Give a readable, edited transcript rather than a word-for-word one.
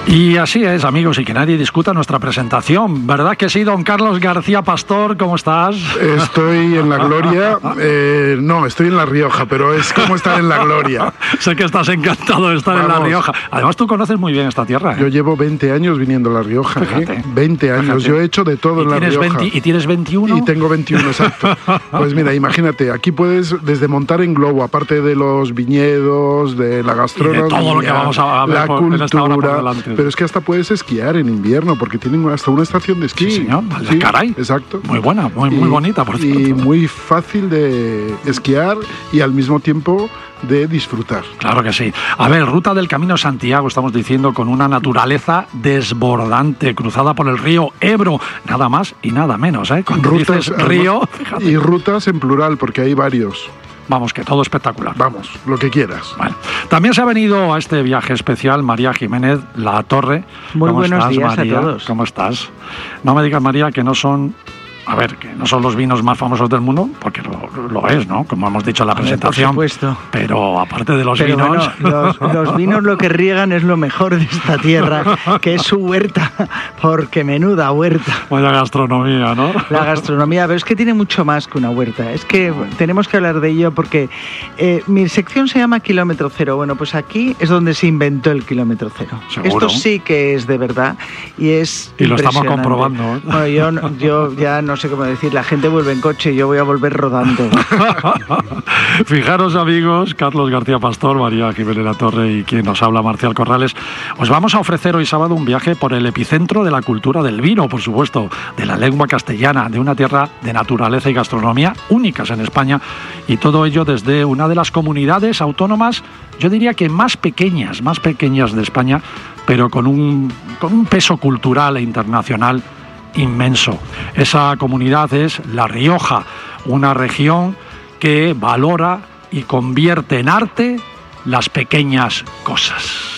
Y así es, amigos, y que nadie discuta nuestra presentación. ¿Verdad que sí, don Carlos García Pastor? ¿Cómo estás? Estoy en la gloria. No, estoy en La Rioja, pero es como estar en la gloria. Sé que estás encantado de estar en La Rioja. Además, tú conoces muy bien esta tierra, ¿eh? Yo llevo 20 años viniendo a La Rioja. Fíjate, 20 años. Fíjate. Yo he hecho de todo en La Rioja. ¿Y tienes 21? Y tengo 21, exacto. Pues mira, imagínate, aquí puedes desde montar en globo, aparte de los viñedos, de la gastronomía, y de todo lo que vamos a ver la en esta hora por cultura, delante. pero es que hasta puedes esquiar en invierno, porque tienen hasta una estación de esquí. Sí, señor. Sí, caray. Exacto. Muy buena, muy bonita, por cierto. Y muy fácil de esquiar y al mismo tiempo de disfrutar. Claro que sí. A ver, ruta del Camino Santiago, estamos diciendo, con una naturaleza desbordante, cruzada por el río Ebro, nada más y nada menos, ¿eh? Cuando Rutas, dices río, fíjate. Y rutas en plural, porque hay varios. Vamos, que todo espectacular. Vamos, lo que quieras. Bueno, también se ha venido a este viaje especial María Jiménez La Torre. Muy buenos estás, días María? a todos. ¿Cómo estás? No me digas, María, que no son... A ver, que no son los vinos más famosos del mundo, porque lo es, ¿no? Como hemos dicho en la presentación. Por supuesto. Pero aparte de los Pero vinos... Bueno, los vinos lo que riegan es lo mejor de esta tierra, que es su huerta, porque menuda huerta. Vaya gastronomía, ¿no? La gastronomía, pero es que tiene mucho más que una huerta. Es que tenemos que hablar de ello porque mi sección se llama Kilómetro Cero. Bueno, pues aquí es donde se inventó el Kilómetro Cero. ¿Seguro? Esto sí que es de verdad y es y lo estamos impresionante. comprobando, ¿eh? Bueno, yo ya no sé cómo decir, la gente vuelve en coche y yo voy a volver rodando. Fijaros, amigos, Carlos García Pastor, María Jiménez La Torre y quien nos habla, Marcial Corrales, os vamos a ofrecer hoy sábado un viaje por el epicentro de la cultura del vino, por supuesto, de la lengua castellana, de una tierra de naturaleza y gastronomía únicas en España, y todo ello desde una de las comunidades autónomas, yo diría que más pequeñas de España, pero con un peso cultural e internacional inmenso. Esa comunidad es La Rioja, una región que valora y convierte en arte las pequeñas cosas.